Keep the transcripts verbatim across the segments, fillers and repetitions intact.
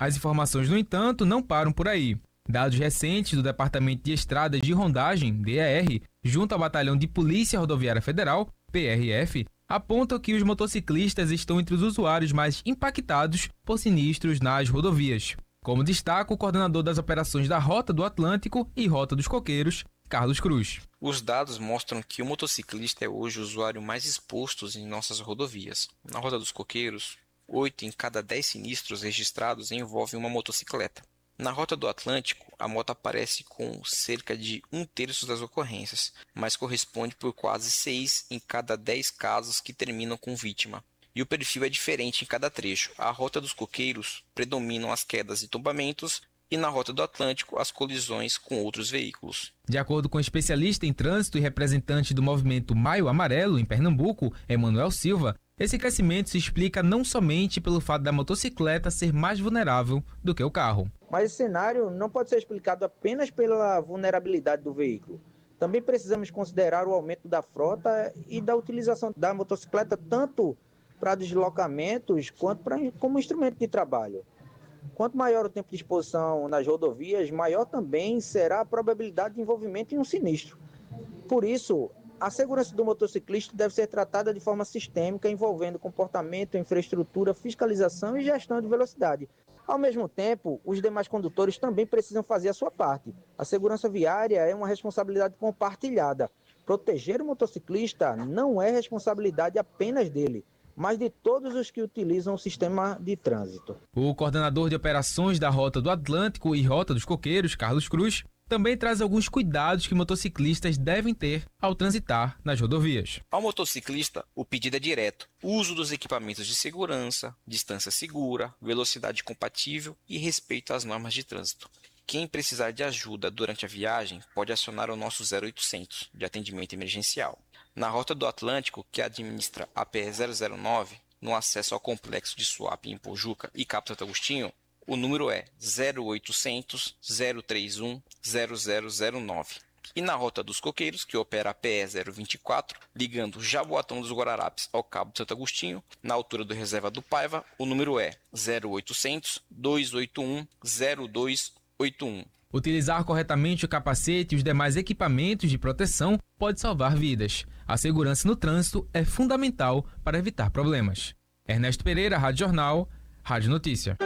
As informações, no entanto, não param por aí. Dados recentes do Departamento de Estradas de Rondagem, D E R, junto ao Batalhão de Polícia Rodoviária Federal, P R F, apontam que os motociclistas estão entre os usuários mais impactados por sinistros nas rodovias. Como destaca o coordenador das operações da Rota do Atlântico e Rota dos Coqueiros, Carlos Cruz. Os dados mostram que o motociclista é hoje o usuário mais exposto em nossas rodovias. Na Rota dos Coqueiros, oito em cada dez sinistros registrados envolvem uma motocicleta. Na Rota do Atlântico, a moto aparece com cerca de um terço das ocorrências, mas corresponde por quase seis em cada dez casos que terminam com vítima. E o perfil é diferente em cada trecho. A Rota dos Coqueiros predominam as quedas e tombamentos, e na Rota do Atlântico as colisões com outros veículos. De acordo com o especialista em trânsito e representante do movimento Maio Amarelo em Pernambuco, Emanuel Silva, esse crescimento se explica não somente pelo fato da motocicleta ser mais vulnerável do que o carro. Mas esse cenário não pode ser explicado apenas pela vulnerabilidade do veículo. Também precisamos considerar o aumento da frota e da utilização da motocicleta tanto para deslocamentos quanto pra, como instrumento de trabalho. Quanto maior o tempo de exposição nas rodovias, maior também será a probabilidade de envolvimento em um sinistro. Por isso, a segurança do motociclista deve ser tratada de forma sistêmica, envolvendo comportamento, infraestrutura, fiscalização e gestão de velocidade. Ao mesmo tempo, os demais condutores também precisam fazer a sua parte. A segurança viária é uma responsabilidade compartilhada. Proteger o motociclista não é responsabilidade apenas dele, mas de todos os que utilizam o sistema de trânsito. O coordenador de operações da Rota do Atlântico e Rota dos Coqueiros, Carlos Cruz, também traz alguns cuidados que motociclistas devem ter ao transitar nas rodovias. Ao motociclista, o pedido é direto: uso dos equipamentos de segurança, distância segura, velocidade compatível e respeito às normas de trânsito. Quem precisar de ajuda durante a viagem pode acionar o nosso zero oitocentos de atendimento emergencial. Na Rota do Atlântico, que administra a P E zero zero nove, no acesso ao complexo de Suape em Pojuca e Cabo Santo Agostinho, o número é zero oitocentos, zero trinta e um, zero zero zero nove. E na Rota dos Coqueiros, que opera a P E zero vinte e quatro, ligando Jaboatão dos Guararapes ao Cabo de Santo Agostinho, na altura do Reserva do Paiva, o número é zero oitocentos, duzentos e oitenta e um, zero dois oito um. Utilizar corretamente o capacete e os demais equipamentos de proteção pode salvar vidas. A segurança no trânsito é fundamental para evitar problemas. Ernesto Pereira, Rádio Jornal, Rádio Notícia.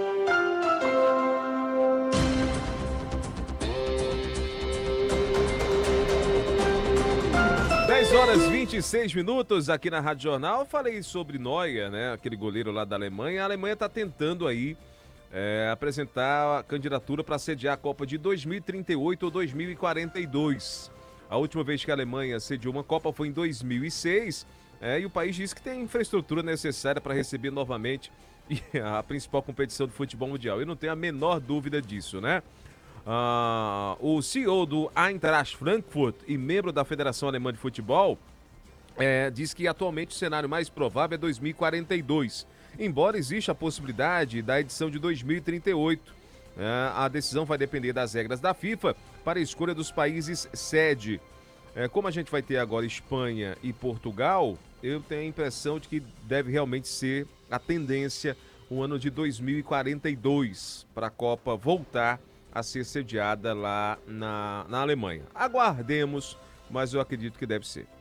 dez horas e vinte e seis minutos aqui na Rádio Jornal. Falei sobre Neuer, né? Aquele goleiro lá da Alemanha. A Alemanha está tentando aí é, apresentar a candidatura para sediar a Copa de dois mil e trinta e oito ou dois mil e quarenta e dois. A última vez que a Alemanha sediou uma Copa foi em dois mil e seis, é, e o país diz que tem a infraestrutura necessária para receber novamente a principal competição do futebol mundial. Eu não tenho a menor dúvida disso, né? Ah, o C E O do Eintracht Frankfurt e membro da Federação Alemã de Futebol é, diz que atualmente o cenário mais provável é dois mil e quarenta e dois, embora exista a possibilidade da edição de dois mil e trinta e oito. É, a decisão vai depender das regras da FIFA para a escolha dos países sede. É, como a gente vai ter agora Espanha e Portugal, eu tenho a impressão de que deve realmente ser a tendência o ano de dois mil e quarenta e dois para a Copa voltar a ser sediada lá na, na Alemanha. Aguardemos, mas eu acredito que deve ser.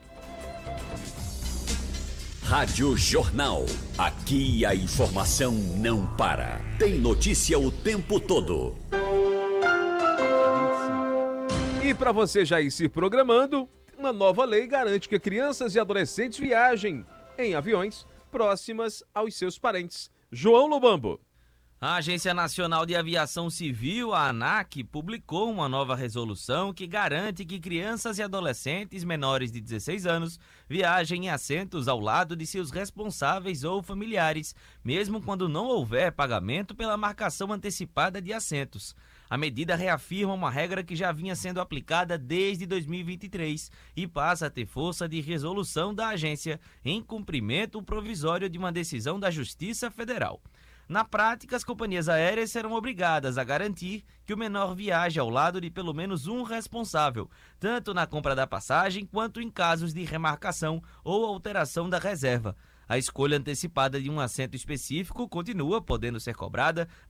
Rádio Jornal. Aqui a informação não para. Tem notícia o tempo todo. E para você já ir se programando, uma nova lei garante que crianças e adolescentes viajem em aviões próximas aos seus parentes. João Lobambo. A Agência Nacional de Aviação Civil, a ANAC, publicou uma nova resolução que garante que crianças e adolescentes menores de dezesseis anos viajem em assentos ao lado de seus responsáveis ou familiares, mesmo quando não houver pagamento pela marcação antecipada de assentos. A medida reafirma uma regra que já vinha sendo aplicada desde dois mil e vinte e três e passa a ter força de resolução da agência em cumprimento provisório de uma decisão da Justiça Federal. Na prática, as companhias aéreas serão obrigadas a garantir que o menor viaje ao lado de pelo menos um responsável, tanto na compra da passagem quanto em casos de remarcação ou alteração da reserva. A escolha antecipada de um assento específico continua podendo ser cobrada